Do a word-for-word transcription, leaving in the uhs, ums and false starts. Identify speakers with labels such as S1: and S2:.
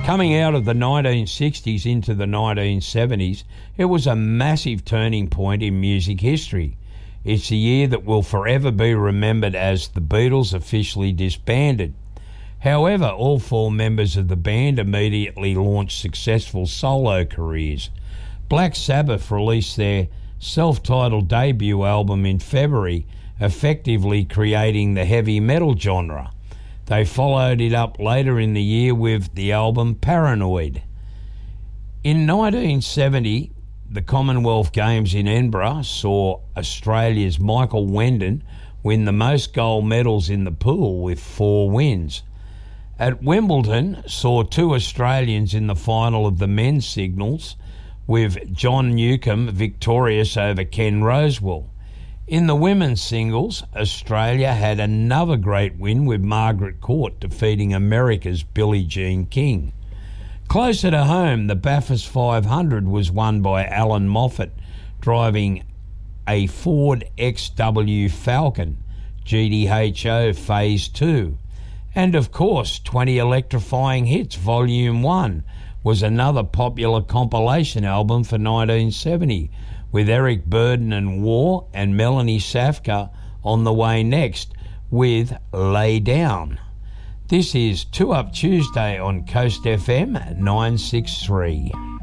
S1: Coming out of the nineteen sixties into the nineteen seventies, it was a massive turning point in music history. It's a year that will forever be remembered as the Beatles officially disbanded. However, all four members of the band immediately launched successful solo careers. Black Sabbath released their self-titled debut album in February, effectively creating the heavy metal genre. They followed it up later in the year with the album Paranoid. In nineteen seventy, the Commonwealth Games in Edinburgh saw Australia's Michael Wendon win the most gold medals in the pool with four wins. At Wimbledon, saw two Australians in the final of the men's singles, with John Newcombe victorious over Ken Rosewell. In the women's singles, Australia had another great win with Margaret Court defeating America's Billie Jean King. Closer to home, the Bathurst five hundred was won by Alan Moffat, driving a Ford X W Falcon G D H O Phase two. And of course, twenty Electrifying Hits Volume one was another popular compilation album for nineteen seventy, with Eric Burden and War and Melanie Safka on the way next with Lay Down. This is Two Up Tuesday on Coast F M nine six three.